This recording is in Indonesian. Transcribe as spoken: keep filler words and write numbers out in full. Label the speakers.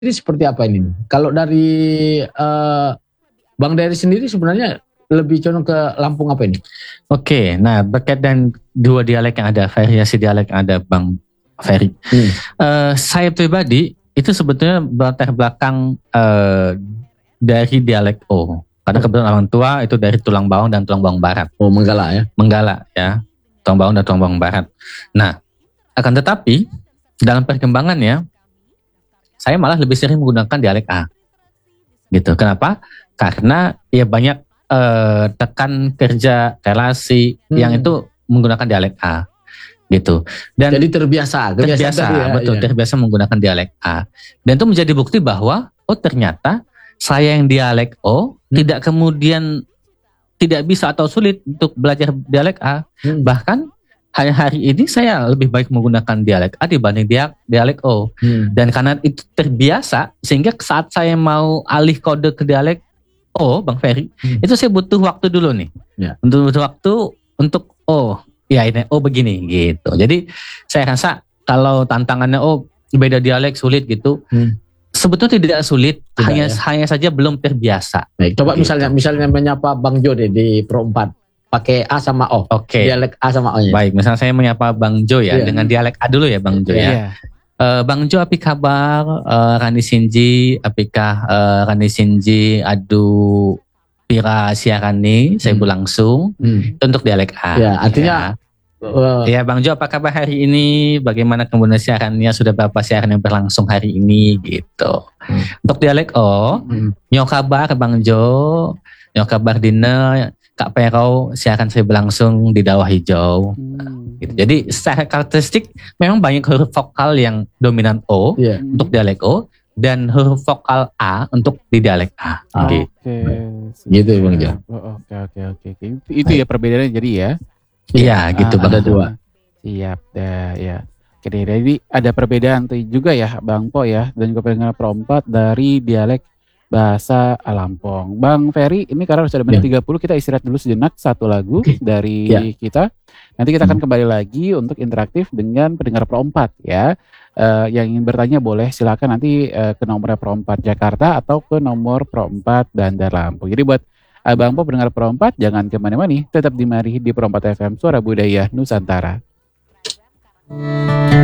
Speaker 1: Ini seperti apa ini? Kalau dari, eee, Bang Dery sendiri sebenarnya lebih condong ke Lampung apa ini?
Speaker 2: Oke, nah berkaitan dua dialek yang ada, variasi dialek yang ada Bang Ferry.
Speaker 1: Hmm.
Speaker 2: Uh, saya pribadi itu sebetulnya berlatar belakang uh, dari dialek O. Karena kebetulan orang tua itu dari Tulang Bawang dan Tulang Bawang Barat.
Speaker 1: Oh, Menggala ya?
Speaker 2: Menggala ya, Tulang Bawang dan Tulang Bawang Barat. Nah, akan tetapi dalam perkembangannya saya malah lebih sering menggunakan dialek A. Gitu. Kenapa? Karena ya banyak eh, tekan kerja, relasi hmm. yang itu menggunakan dialek A. Gitu. Dan
Speaker 1: jadi terbiasa,
Speaker 2: terbiasa, ya, betul, ya. terbiasa menggunakan dialek A. Dan itu menjadi bukti bahwa oh ternyata saya yang dialek O hmm. tidak kemudian tidak bisa atau sulit untuk belajar dialek A. Hmm. Bahkan hari-hari ini saya lebih baik menggunakan dialek A dibanding dia, dialek O. Hmm. Dan karena itu terbiasa, sehingga saat saya mau alih kode ke dialek O, Bang Ferry, hmm. itu saya butuh waktu dulu nih. Ya. Untuk butuh waktu untuk oh, ya ini oh begini gitu. Jadi saya rasa kalau tantangannya oh beda dialek sulit gitu, hmm. sebetulnya tidak sulit, tidak, hanya ya? hanya saja belum terbiasa.
Speaker 1: Baik, coba gitu. misalnya misalnya menyapa Bang Jo deh di Pro empat. Pakai A sama O.
Speaker 2: Oke. Okay.
Speaker 1: Dialek A sama O-nya.
Speaker 2: Baik, misalnya saya menyapa Bang Jo ya, yeah. dengan dialek A dulu ya Bang Jo yeah. ya. Uh, Bang Jo, api kabar? Uh, Rani Sinji, apikah uh, Rani Sinji adu pira siarani? Hmm. Saya langsung hmm. untuk dialek A.
Speaker 1: Ya, artinya.
Speaker 2: Ya. Uh, ya Bang Jo, apa kabar hari ini? Bagaimana kemudian siarannya? Sudah berapa siaran yang berlangsung hari ini? Gitu. Hmm. Untuk dialek O, hmm. nyo kabar Bang Jo? Nyo kabar Dina? Kak Pero siaran saya berlangsung di Dawa Hijau. Hmm. Gitu. Jadi secara karakteristik memang banyak huruf vokal yang dominan O yeah. untuk dialek O dan huruf vokal A untuk di dialek A.
Speaker 3: Oh,
Speaker 2: gitu.
Speaker 3: Oke.
Speaker 1: Gitu ya Bang Jo.
Speaker 3: Oke oke oke. Itu ya perbedaannya jadi ya.
Speaker 2: Iya gitu
Speaker 3: ah,
Speaker 2: Bang.
Speaker 1: Ada dua.
Speaker 3: Siap dah ya. Oke, jadi ada perbedaan tuh juga ya Bang Po ya dan juga pendengar Pro empat dari dialek bahasa Lampung. Bang Ferry, ini karena sudah menit tiga puluh, kita istirahat dulu sejenak, satu lagu dari ya. kita. Nanti kita akan kembali lagi untuk interaktif dengan pendengar Pro empat ya. Uh, yang ingin bertanya boleh silakan nanti uh, ke nomor Pro empat Jakarta atau ke nomor Pro empat Bandar Lampung. Jadi buat Abang Po pendengar Pro empat, jangan kemana-mana, tetap di mari di Pro empat F M, Suara Budaya Nusantara.